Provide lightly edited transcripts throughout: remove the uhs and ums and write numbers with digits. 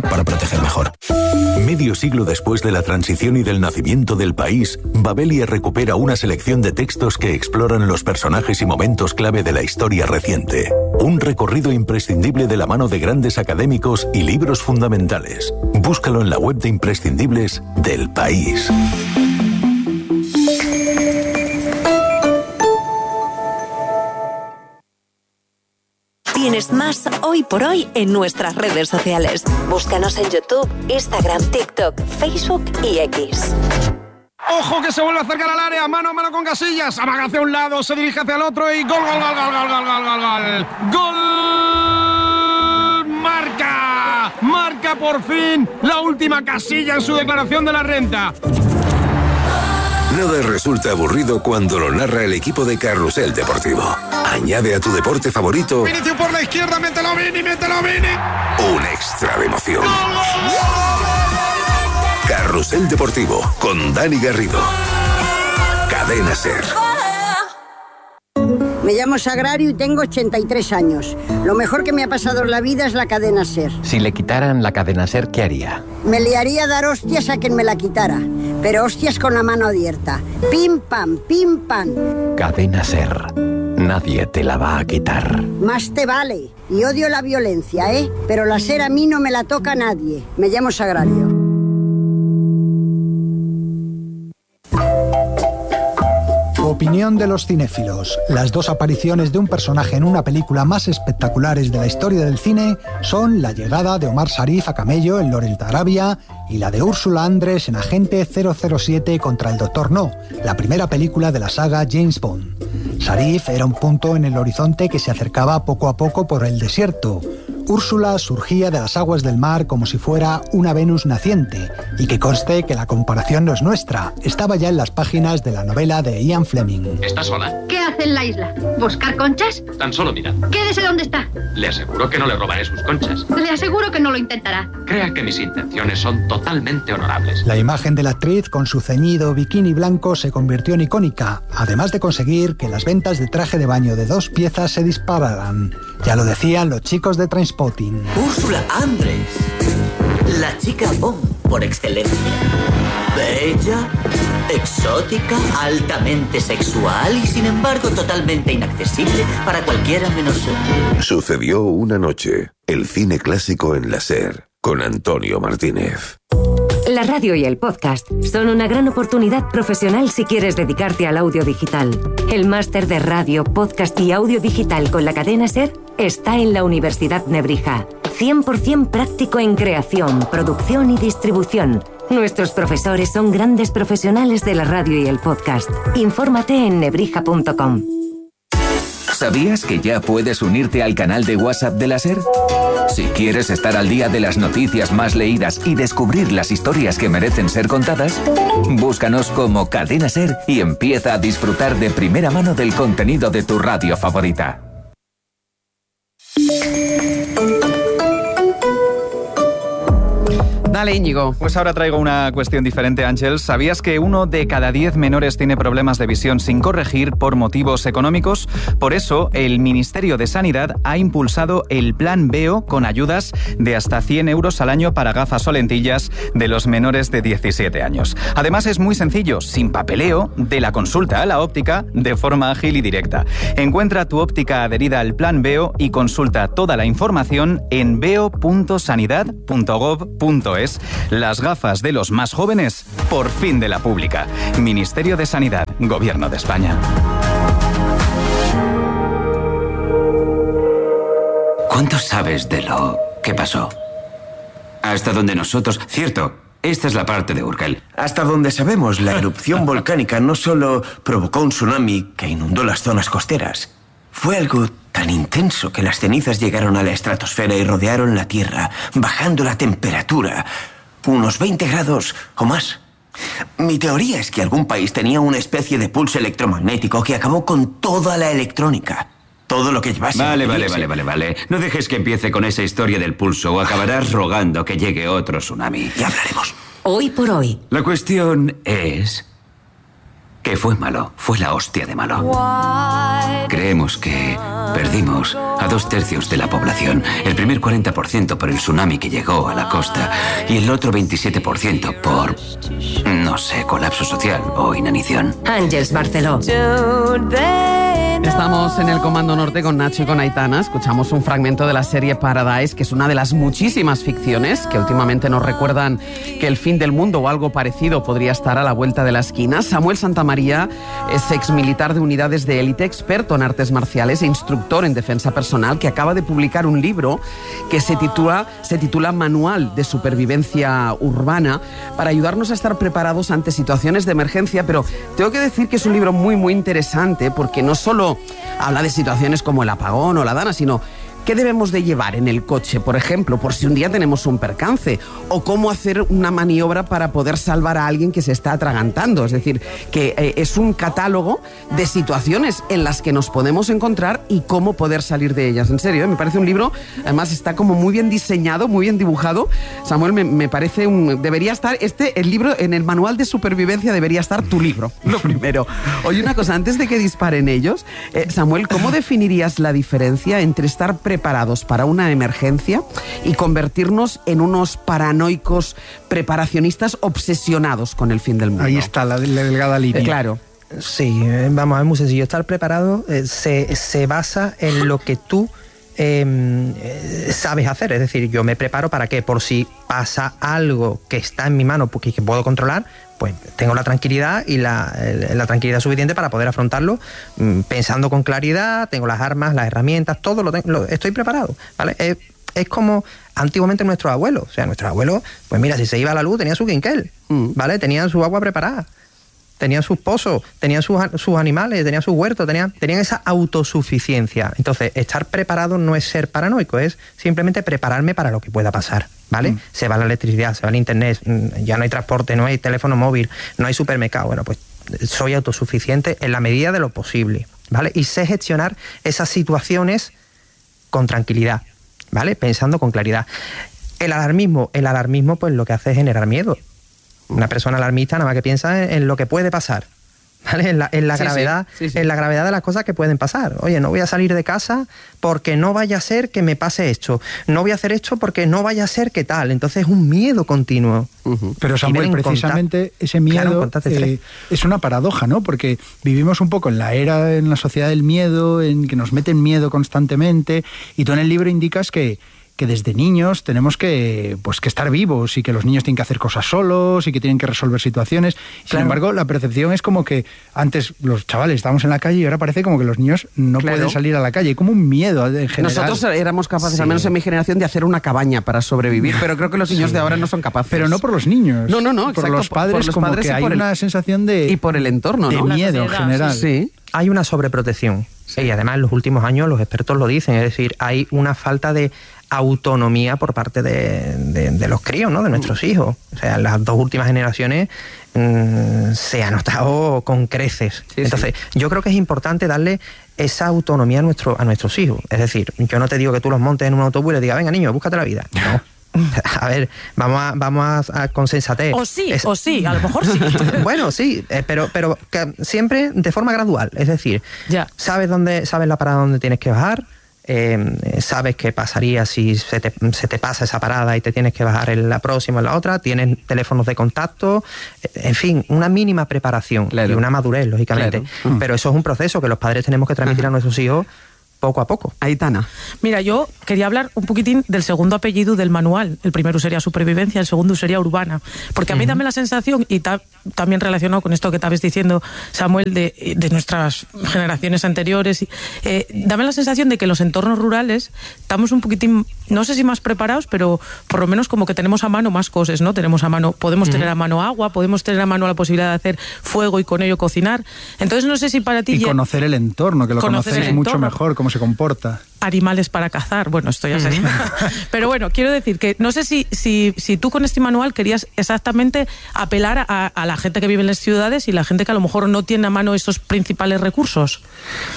seguridad para proteger mejor. Medio siglo después de la transición y del nacimiento del país, Babelia recupera una selección de textos que exploran los personajes y momentos clave de la historia reciente. Un recorrido imprescindible de la mano de grandes académicos y libros fundamentales. Búscalo en la web de imprescindibles del País. Tienes más Hoy por Hoy en nuestras redes sociales. Búscanos en YouTube, Instagram, TikTok, Facebook y X. ¡Ojo que se vuelve a acercar al área! ¡Mano a mano con Casillas! Amaga hacia un lado, se dirige hacia el otro y ¡gol, gol, gol, gol, gol, gol, gol, gol, gol! ¡Gol! ¡Marca! ¡Marca por fin la última Casilla en su declaración de la renta! Nada resulta aburrido cuando lo narra el equipo de Carrusel Deportivo. Añade a tu deporte favorito... Vinicius por la izquierda, mételo Vini. Un extra de emoción. Carrusel Deportivo con Dani Garrido. Cadena SER. Me llamo Sagrario y tengo 83 años. Lo mejor que me ha pasado en la vida es la cadena SER. Si le quitaran la cadena SER, ¿qué haría? Me liaría a dar hostias a quien me la quitara. Pero hostias con la mano abierta. Pim, pam, pim, pam. Cadena SER. Nadie te la va a quitar. Más te vale. Y odio la violencia, ¿eh? Pero la SER a mí no me la toca nadie. Me llamo Sagrario. Opinión de los cinéfilos. Las dos apariciones de un personaje en una película más espectaculares de la historia del cine son la llegada de Omar Sharif a camello en Lawrence de Arabia y la de Úrsula Andress en Agente 007 contra el Dr. No, la primera película de la saga James Bond. Sharif era un punto en el horizonte que se acercaba poco a poco por el desierto. Úrsula surgía de las aguas del mar como si fuera una Venus naciente, y que conste que la comparación no es nuestra, estaba ya en las páginas de la novela de Ian Fleming. ¿Está sola? ¿Qué hace en la isla? ¿Buscar conchas? Tan solo mira. Quédese donde está. Le aseguro que no le robaré sus conchas. Le aseguro que no lo intentará. Crea que mis intenciones son totalmente honorables. La imagen de la actriz con su ceñido bikini blanco se convirtió en icónica, además de conseguir que las ventas de traje de baño de 2 piezas se dispararan. Ya lo decían los chicos de Trainspotting. Úrsula Andress, la chica Bond por excelencia. Bella, exótica, altamente sexual y sin embargo totalmente inaccesible para cualquiera menos yo. Sucedió una noche. El cine clásico en la SER con Antonio Martínez. La radio y el podcast son una gran oportunidad profesional si quieres dedicarte al audio digital. El máster de radio, podcast y audio digital con la cadena SER está en la Universidad Nebrija. 100% práctico en creación, producción y distribución. Nuestros profesores son grandes profesionales de la radio y el podcast. Infórmate en nebrija.com. ¿Sabías que ya puedes unirte al canal de WhatsApp de la SER? Si quieres estar al día de las noticias más leídas y descubrir las historias que merecen ser contadas, búscanos como Cadena SER y empieza a disfrutar de primera mano del contenido de tu radio favorita. Dale, Íñigo. Pues ahora traigo una cuestión diferente, Ángel. ¿Sabías que 1 de cada 10 menores tiene problemas de visión sin corregir por motivos económicos? Por eso, el Ministerio de Sanidad ha impulsado el Plan Veo con ayudas de hasta 100 euros al año para gafas o lentillas de los menores de 17 años. Además, es muy sencillo, sin papeleo, de la consulta a la óptica de forma ágil y directa. Encuentra tu óptica adherida al Plan Veo y consulta toda la información en veo.sanidad.gov.es. Las gafas de los más jóvenes, por fin de la pública. Ministerio de Sanidad, Gobierno de España. ¿Cuánto sabes de lo que pasó? Hasta donde nosotros... Cierto, esta es la parte de Urkel. Hasta donde sabemos, la erupción volcánica no solo provocó un tsunami que inundó las zonas costeras. Fue algo tan intenso que las cenizas llegaron a la estratosfera y rodearon la Tierra, bajando la temperatura unos 20 grados o más. Mi teoría es que algún país tenía una especie de pulso electromagnético que acabó con toda la electrónica. Todo lo que llevase... Vale. No dejes que empiece con esa historia del pulso o acabarás rogando que llegue otro tsunami. Ya hablaremos. Hoy por hoy. La cuestión es... que fue malo. Fue la hostia de malo. Creemos que perdimos a 2/3 de la población. El primer 40% por el tsunami que llegó a la costa y el otro 27% por, no sé, colapso social o inanición. Ángels Barceló. Estamos en el Comando Norte con Nacho y con Aitana. Escuchamos un fragmento de la serie Paradise, que es una de las muchísimas ficciones que últimamente nos recuerdan que el fin del mundo o algo parecido podría estar a la vuelta de la esquina. Samuel Santamaría es exmilitar de unidades de élite, experto en artes marciales e instructor en defensa personal, que acaba de publicar un libro que se titula Manual de Supervivencia Urbana, para ayudarnos a estar preparados ante situaciones de emergencia. Pero tengo que decir que es un libro muy, muy interesante, porque no solo habla de situaciones como el apagón o la dana, sino qué debemos de llevar en el coche, por ejemplo, por si un día tenemos un percance, o cómo hacer una maniobra para poder salvar a alguien que se está atragantando. Es decir, que es un catálogo de situaciones en las que nos podemos encontrar y cómo poder salir de ellas. En serio, me parece un libro, además está como muy bien diseñado, muy bien dibujado. Samuel, me parece debería estar el libro en el manual de supervivencia, debería estar tu libro, lo primero. Oye, una cosa, antes de que disparen ellos, Samuel, ¿cómo definirías la diferencia entre estar preparados para una emergencia y convertirnos en unos paranoicos preparacionistas obsesionados con el fin del mundo? Ahí está la delgada línea. Claro. Sí, vamos, es muy sencillo. Estar preparado se basa en lo que tú sabes hacer. Es decir, yo me preparo para que por si pasa algo que está en mi mano porque que puedo controlar, pues tengo la tranquilidad y la tranquilidad suficiente para poder afrontarlo pensando con claridad, tengo las armas, las herramientas, todo estoy preparado, ¿vale? Es como antiguamente nuestros abuelos. O sea, nuestros abuelos, pues mira, si se iba la luz, tenían su quinquel, ¿vale? Tenían su agua preparada, tenían sus pozos, tenían sus animales, tenían sus huertos, tenían esa autosuficiencia. Entonces, estar preparado no es ser paranoico, es simplemente prepararme para lo que pueda pasar, ¿vale? Se va la electricidad, se va el internet, ya no hay transporte, no hay teléfono móvil, no hay supermercado. Bueno, pues soy autosuficiente en la medida de lo posible, ¿vale? Y sé gestionar esas situaciones con tranquilidad, ¿vale? Pensando con claridad. El alarmismo pues lo que hace es generar miedo. Una persona alarmista nada más que piensa en lo que puede pasar, ¿vale? En la gravedad, en la gravedad de las cosas que pueden pasar. Oye, no voy a salir de casa porque no vaya a ser que me pase esto. No voy a hacer esto porque no vaya a ser que tal. Entonces es un miedo continuo. Pero Samuel, precisamente ese miedo es una paradoja, ¿no? Porque vivimos un poco en la sociedad del miedo, en que nos meten miedo constantemente, y tú en el libro indicas que desde niños tenemos que estar vivos, y que los niños tienen que hacer cosas solos y que tienen que resolver situaciones. Sin embargo, la percepción es como que antes los chavales estábamos en la calle y ahora parece como que los niños no pueden salir a la calle. Hay como un miedo en general. Nosotros éramos capaces, al menos en mi generación, de hacer una cabaña para sobrevivir, pero creo que los niños de ahora no son capaces. Pero no por los niños. No, por exacto, los padres, por los como padres, que hay una sensación de... Y por el entorno, ¿no? De miedo en general. Sí. Hay una sobreprotección. Y además en los últimos años los expertos lo dicen, es decir, hay una falta de autonomía por parte de los críos, ¿no? De nuestros hijos. O sea, en las dos últimas generaciones se ha notado con creces. Entonces, yo creo que es importante darle esa autonomía a nuestros hijos. Es decir, yo no te digo que tú los montes en un autobús y les digas, venga niño, búscate la vida. No. A ver, vamos a con sensatez. O sí, a lo mejor sí. Bueno, sí, pero que siempre de forma gradual. Es decir, sabes la parada donde tienes que bajar, sabes qué pasaría si se te pasa esa parada y te tienes que bajar en la próxima, en la otra, tienes teléfonos de contacto, en fin, una mínima preparación y una madurez, lógicamente. Pero eso es un proceso que los padres tenemos que transmitir a nuestros hijos poco a poco. Aitana. Mira, yo quería hablar un poquitín del segundo apellido del manual. El primero sería supervivencia, el segundo sería urbana. Porque a mí dame la sensación, y también relacionado con esto que estabas diciendo, Samuel, de nuestras generaciones anteriores, dame la sensación de que los entornos rurales estamos un poquitín, no sé si más preparados, pero por lo menos como que tenemos a mano más cosas, ¿no? Podemos tener a mano agua, podemos tener a mano la posibilidad de hacer fuego y con ello cocinar. Entonces no sé si para ti... Y conocer el entorno, que lo conocéis mucho mejor, cómo se comporta. Animales para cazar, bueno, esto ya sería. Pero bueno, quiero decir que no sé si tú con este manual querías exactamente apelar a la gente que vive en las ciudades y la gente que a lo mejor no tiene a mano esos principales recursos.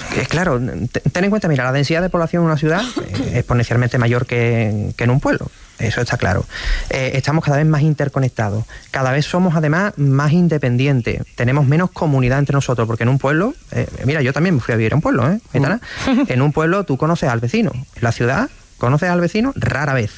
Claro, ten en cuenta, mira, la densidad de población en una ciudad es exponencialmente mayor que en un pueblo. Eso está claro. Estamos cada vez más interconectados. Cada vez somos, además, más independientes. Tenemos menos comunidad entre nosotros, porque en un pueblo... mira, yo también me fui a vivir a un pueblo, ¿eh? En un pueblo tú conoces al vecino. En la ciudad, ¿conoces al vecino? Rara vez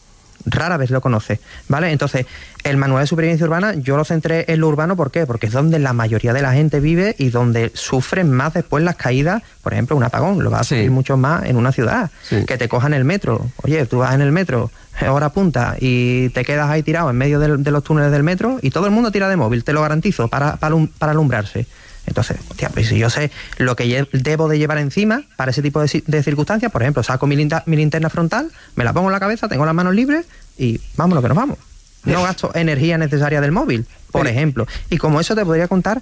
lo conoce, ¿vale? Entonces, el manual de supervivencia urbana yo lo centré en lo urbano, ¿por qué? Porque es donde la mayoría de la gente vive y donde sufren más después las caídas. Por ejemplo, un apagón lo va a sufrir mucho más en una ciudad. Que te cojan el metro. Oye, tú vas en el metro, hora punta, y te quedas ahí tirado en medio de los túneles del metro y todo el mundo tira de móvil, te lo garantizo, para alumbrarse. Entonces, hostia, pues si yo sé lo que debo de llevar encima para ese tipo de circunstancias, por ejemplo, saco mi linterna frontal, me la pongo en la cabeza, tengo las manos libres y vámonos que nos vamos. No gasto energía necesaria del móvil, por ejemplo. Y como eso te podría contar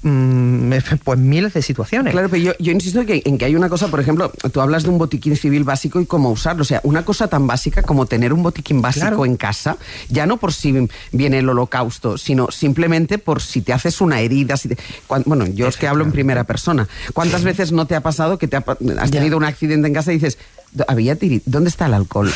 pues miles de situaciones. Claro, pero yo insisto en que hay una cosa, por ejemplo, tú hablas de un botiquín civil básico y cómo usarlo. O sea, una cosa tan básica como tener un botiquín básico en casa, ya no por si viene el holocausto, sino simplemente por si te haces una herida. Bueno, yo es que hablo en primera persona. ¿Cuántas veces no te ha pasado que has tenido un accidente en casa y dices, ¿dónde está el alcohol?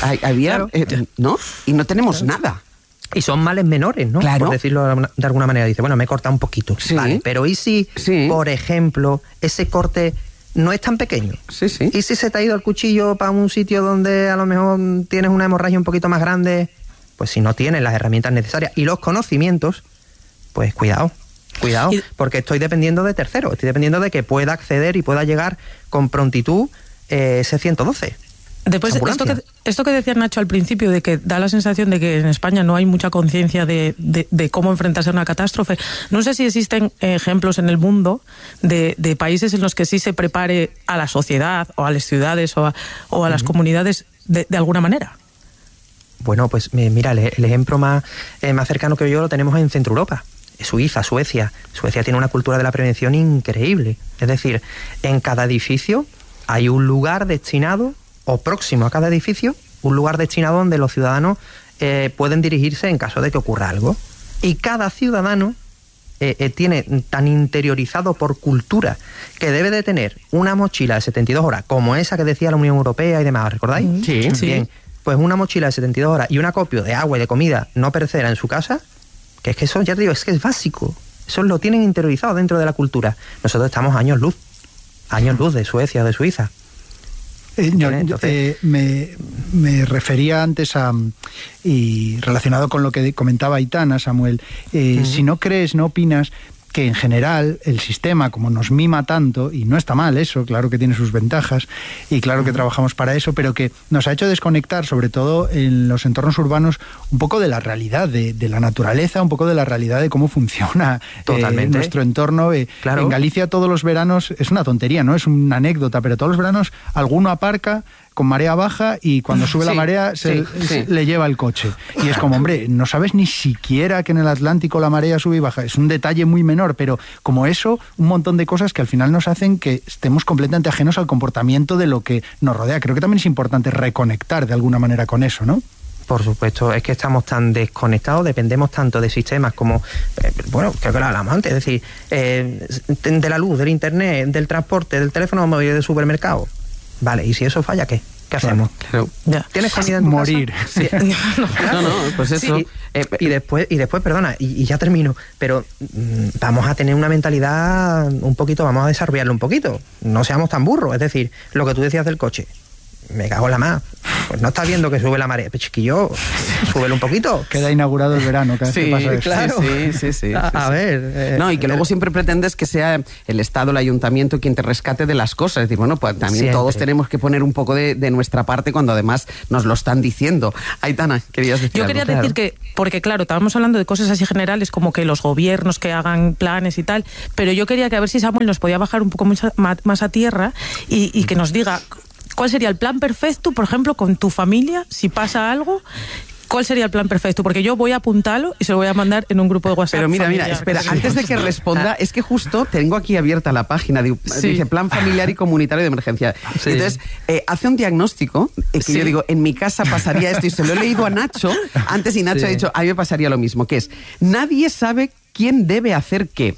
¿No? Y no tenemos nada. Y son males menores, ¿no? Claro. Por decirlo de alguna manera. Dice, bueno, me he cortado un poquito. Vale, pero ¿y si, por ejemplo, ese corte no es tan pequeño? ¿Y si se te ha ido el cuchillo para un sitio donde a lo mejor tienes una hemorragia un poquito más grande? Pues si no tienes las herramientas necesarias y los conocimientos, pues cuidado, porque estoy dependiendo de terceros. Estoy dependiendo de que pueda acceder y pueda llegar con prontitud ese 112. Después, esto que decía Nacho al principio, de que da la sensación de que en España no hay mucha conciencia de cómo enfrentarse a una catástrofe. No sé si existen ejemplos en el mundo de países en los que sí se prepare a la sociedad o a las ciudades o a las comunidades de alguna manera. Bueno, pues mira, el ejemplo más cercano que yo lo tenemos en Centro Europa. Suiza. Suecia tiene una cultura de la prevención increíble. Es decir, en cada edificio hay un lugar destinado, o próximo a cada edificio, un lugar destinado donde los ciudadanos pueden dirigirse en caso de que ocurra algo. Y cada ciudadano tiene tan interiorizado por cultura que debe de tener una mochila de 72 horas, como esa que decía la Unión Europea y demás, ¿recordáis? Sí. Bien, pues una mochila de 72 horas y un acopio de agua y de comida no perecedera en su casa, que es que eso, ya te digo, es que es básico. Eso lo tienen interiorizado dentro de la cultura. Nosotros estamos años luz de Suecia o de Suiza. Me refería antes y relacionado con lo que comentaba Aitana, Samuel, si no crees, no opinas que en general el sistema, como nos mima tanto, y no está mal eso, claro que tiene sus ventajas, y claro que trabajamos para eso, pero que nos ha hecho desconectar, sobre todo en los entornos urbanos, un poco de la realidad, de la naturaleza, un poco de la realidad de cómo funciona nuestro entorno. Claro. En Galicia todos los veranos, es una tontería, ¿no? Es una anécdota, pero todos los veranos alguno aparca con marea baja y cuando sube la marea le lleva el coche. Y es como, hombre, no sabes ni siquiera que en el Atlántico la marea sube y baja. Es un detalle muy menor, pero como eso, un montón de cosas que al final nos hacen que estemos completamente ajenos al comportamiento de lo que nos rodea. Creo que también es importante reconectar de alguna manera con eso, ¿no? Por supuesto, es que estamos tan desconectados, dependemos tanto de sistemas como, creo que lo hablamos antes, es decir, de la luz, del internet, del transporte, del teléfono móvil, del supermercado. Vale, ¿y si eso falla, qué? ¿Qué hacemos? Claro. ¿Tienes comida en tu morir? Casa? Sí. No, pues eso. Sí. Y después, perdona, y ya termino, pero vamos a tener una mentalidad un poquito, vamos a desarrollarlo un poquito. No seamos tan burros, es decir, lo que tú decías del coche. Me cago en la más. Pues no estás viendo que sube la marea. Pues chiquillo, súbelo un poquito. Queda inaugurado el verano cada vez que pasa eso. Claro. Sí. A ver. No, y que luego siempre pretendes que sea el Estado, el Ayuntamiento quien te rescate de las cosas. Es decir, bueno, pues también todos tenemos que poner un poco de nuestra parte cuando además nos lo están diciendo. Aitana, querías decir Yo quería decir que, porque claro, estábamos hablando de cosas así generales como que los gobiernos que hagan planes y tal, pero yo quería que a ver si Samuel nos podía bajar un poco más a tierra y que nos diga ¿cuál sería el plan perfecto, por ejemplo, con tu familia, si pasa algo? ¿Cuál sería el plan perfecto? Porque yo voy a apuntarlo y se lo voy a mandar en un grupo de WhatsApp. Pero mira, espera, antes de que responda, es que justo tengo aquí abierta la página, dice Plan Familiar y Comunitario de Emergencia. Sí. Entonces, hace un diagnóstico, que yo digo, en mi casa pasaría esto, y se lo he leído a Nacho antes, y Nacho ha dicho, a mí me pasaría lo mismo, que es, nadie sabe quién debe hacer qué.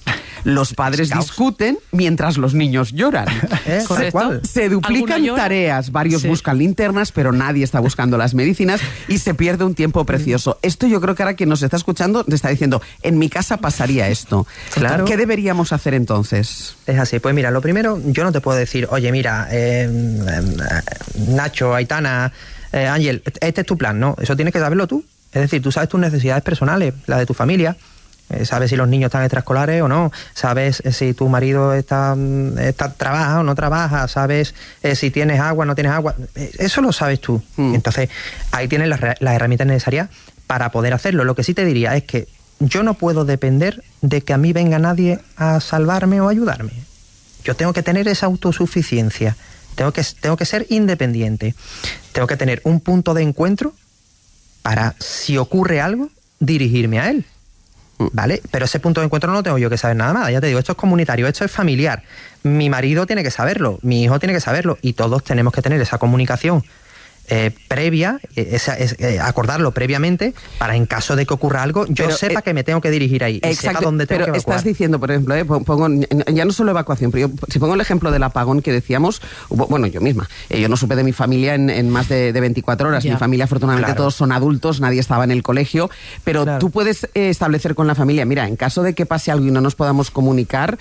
Los padres discuten mientras los niños lloran. Correcto. Se duplican tareas, varios buscan linternas, pero nadie está buscando las medicinas y se pierde un tiempo precioso. Esto yo creo que ahora quien nos está escuchando te está diciendo, en mi casa pasaría esto. Claro. ¿Qué deberíamos hacer entonces? Es así, pues mira, lo primero, yo no te puedo decir, oye, mira, Nacho, Aitana, Ángel, este es tu plan, ¿no? Eso tienes que saberlo tú. Es decir, tú sabes tus necesidades personales, la de tu familia. Sabes si los niños están extraescolares o no, sabes si tu marido trabaja o no trabaja, sabes si tienes agua o no tienes agua, eso lo sabes tú. Entonces ahí tienes las herramientas necesarias para poder hacerlo. Lo que sí te diría es que yo no puedo depender de que a mí venga nadie a salvarme o ayudarme. Yo tengo que tener esa autosuficiencia, tengo que ser independiente, tengo que tener un punto de encuentro para, si ocurre algo, dirigirme a él. ¿Vale? Pero ese punto de encuentro no tengo yo que saber nada. Ya te digo, esto es comunitario, esto es familiar. Mi marido tiene que saberlo, mi hijo tiene que saberlo y todos tenemos que tener esa comunicación previa, acordarlo previamente para en caso de que ocurra algo, yo sepa que me tengo que dirigir ahí y sepa dónde tengo que evacuar. Estás diciendo, por ejemplo, pongo, ya no solo evacuación, pero si pongo el ejemplo del apagón que decíamos, bueno, yo misma, yo no supe de mi familia en más de 24 horas. Mi familia, afortunadamente, todos son adultos, nadie estaba en el colegio, pero tú puedes establecer con la familia, mira, en caso de que pase algo y no nos podamos comunicar,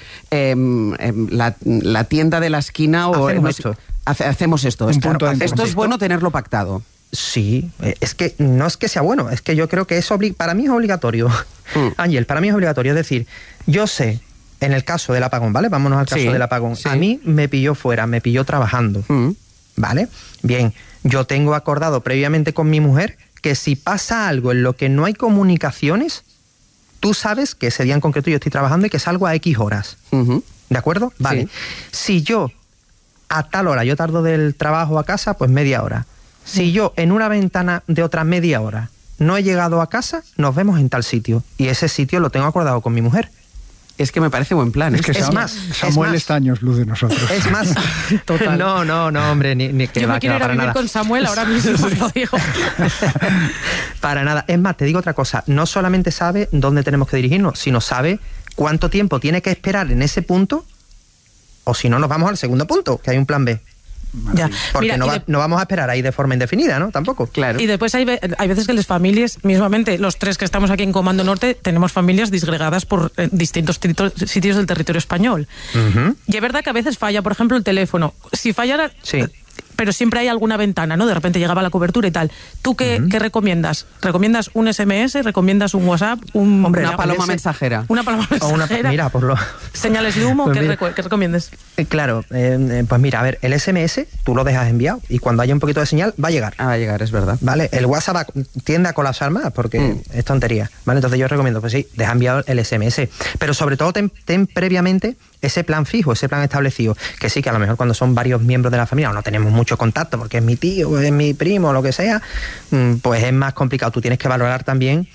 la tienda de la esquina o... Hacemos esto. Esto es bueno tenerlo pactado. Sí, es que no es que sea bueno, es que yo creo que para mí es obligatorio. Ángel, para mí es obligatorio. Es decir, yo sé, en el caso del apagón, ¿vale? Vámonos al caso del apagón. Sí. A mí me pilló fuera, me pilló trabajando, ¿vale? Bien, yo tengo acordado previamente con mi mujer que si pasa algo en lo que no hay comunicaciones, tú sabes que ese día en concreto yo estoy trabajando y que salgo a X horas. ¿De acuerdo? Vale. Si yo a tal hora yo tardo del trabajo a casa, pues media hora. Si yo en una ventana de otra media hora no he llegado a casa, nos vemos en tal sitio. Y ese sitio lo tengo acordado con mi mujer. Es que me parece buen plan. Es que Samuel está años luz de nosotros. Es más, total. No, hombre, ni que yo va, me quiero ir a vivir con Samuel ahora mismo, lo digo. Para nada. Es más, te digo otra cosa. No solamente sabe dónde tenemos que dirigirnos, sino sabe cuánto tiempo tiene que esperar en ese punto. O si no, nos vamos al segundo punto, que hay un plan B. Ya. Porque mira, no vamos a esperar ahí de forma indefinida, ¿no? Tampoco. Claro. Y después hay veces que las familias, mismamente los tres que estamos aquí en Comando Norte, tenemos familias disgregadas por distintos sitios del territorio español. Y es verdad que a veces falla, por ejemplo, el teléfono. Si fallara... Sí. Pero siempre hay alguna ventana, ¿no? De repente llegaba la cobertura y tal. ¿Tú qué recomiendas? ¿Recomiendas un SMS? ¿Recomiendas un WhatsApp? Una paloma mensajera. Una paloma mensajera. Mira, por lo... Señales de humo, pues ¿qué recomiendas? Claro, pues mira, a ver, el SMS tú lo dejas enviado y cuando haya un poquito de señal va a llegar. Va a llegar, es verdad. Vale, el WhatsApp tiende a colapsar más porque es tontería. Vale, entonces yo recomiendo, pues sí, deja enviado el SMS. Pero sobre todo ten previamente ese plan fijo, ese plan establecido, que sí, que a lo mejor cuando son varios miembros de la familia o no tenemos mucho contacto porque es mi tío, es mi primo, lo que sea, pues es más complicado. Tú tienes que valorar también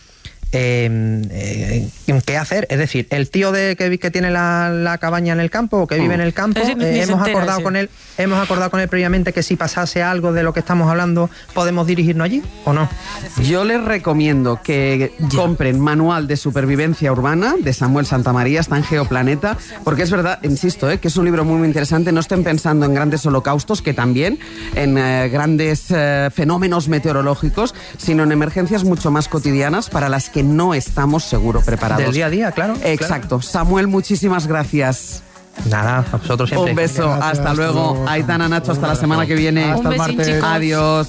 qué hacer. Es decir, el tío que tiene la cabaña en el campo o que vive en el campo, hemos acordado con él previamente que si pasase algo de lo que estamos hablando podemos dirigirnos allí o no. Yo les recomiendo que compren Manual de Supervivencia Urbana de Samuel Santamaría, está en Geoplaneta, porque es verdad, insisto, que es un libro muy interesante. No estén pensando en grandes holocaustos, que también, en grandes fenómenos meteorológicos, sino en emergencias mucho más cotidianas para las que no estamos seguro preparados. Del día a día, claro. Exacto. Claro. Samuel, muchísimas gracias. Nada, a vosotros siempre. Un beso, hasta luego. Aitana, Nacho, hasta la semana que viene. Hasta el martes. Adiós.